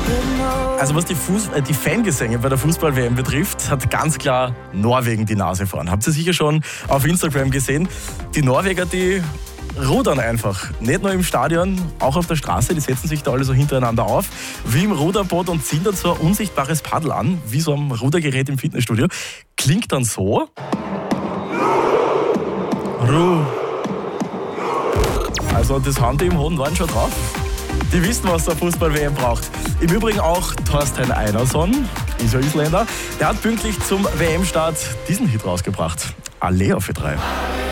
Also was die Fangesänge bei der Fußball-WM betrifft, hat ganz klar Norwegen die Nase vorn. Habt ihr sicher schon auf Instagram gesehen. Die Norweger, die rudern einfach. Nicht nur im Stadion, auch auf der Straße. Die setzen sich da alle so hintereinander auf, wie im Ruderboot und ziehen dazu ein unsichtbares Paddel an, wie so ein Rudergerät im Fitnessstudio. Klingt dann so. Also das haben die im hohen Norden schon drauf. Die wissen, was der Fußball-WM braucht. Im Übrigen auch Thorstein Einarsson, ist ja Isländer. Der hat pünktlich zum WM-Start diesen Hit rausgebracht. Alle auf 3.